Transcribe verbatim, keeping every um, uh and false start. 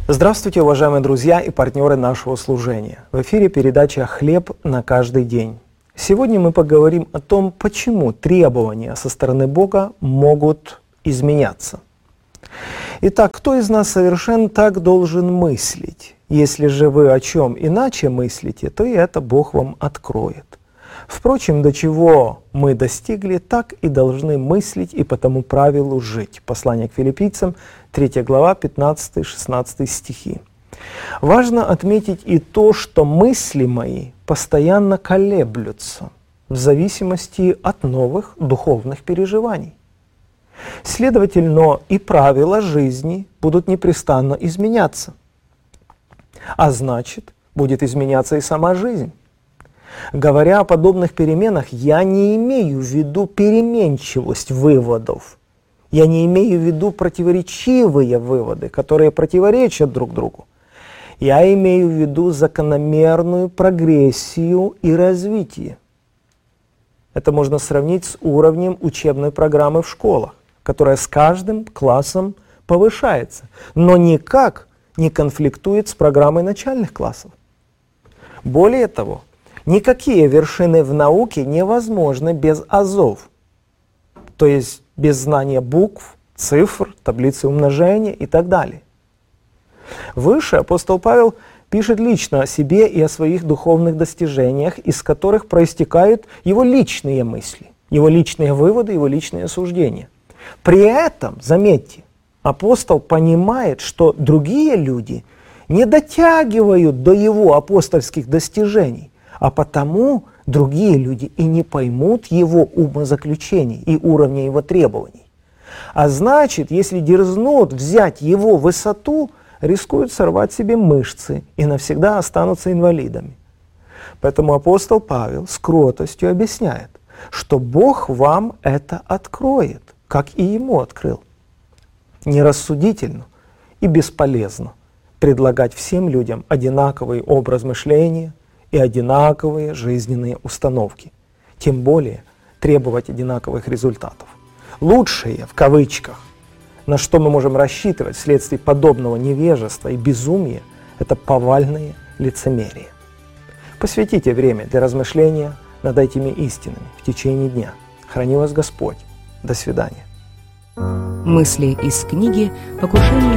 Здравствуйте, уважаемые друзья и партнеры нашего служения. В эфире передача «Хлеб на каждый день». Сегодня мы поговорим о том, почему требования со стороны Бога могут изменяться. Итак, кто из нас совершенно так должен мыслить? Если же вы о чем иначе мыслите, то и это Бог вам откроет. Впрочем, до чего мы достигли, так и должны мыслить и по тому правилу жить. Послание к Филиппийцам, третья глава, пятнадцатый-шестнадцатый стихи. Важно отметить и то, что мысли мои постоянно колеблются в зависимости от новых духовных переживаний. Следовательно, и правила жизни будут непрестанно изменяться. А значит, будет изменяться и сама жизнь. Говоря о подобных переменах, я не имею в виду переменчивость выводов. Я не имею в виду противоречивые выводы, которые противоречат друг другу. Я имею в виду закономерную прогрессию и развитие. Это можно сравнить с уровнем учебной программы в школах, которая с каждым классом повышается, но никак не конфликтует с программой начальных классов. Более того, никакие вершины в науке невозможны без азов, то есть без знания букв, цифр, таблицы умножения и так далее. Выше апостол Павел пишет лично о себе и о своих духовных достижениях, из которых проистекают его личные мысли, его личные выводы, его личные суждения. При этом, заметьте, апостол понимает, что другие люди не дотягивают до его апостольских достижений, а потому другие люди и не поймут его умозаключений и уровня его требований. А значит, если дерзнут взять его высоту, рискуют сорвать себе мышцы и навсегда останутся инвалидами. Поэтому апостол Павел с кротостью объясняет, что Бог вам это откроет, как и ему открыл. Нерассудительно и бесполезно предлагать всем людям одинаковый образ мышления и одинаковые жизненные установки, тем более требовать одинаковых результатов. Лучшее, в кавычках, на что мы можем рассчитывать вследствие подобного невежества и безумия, это повальное лицемерие. Посвятите время для размышления над этими истинами в течение дня. Храни вас Господь. До свидания. Мысли из книги «Покушение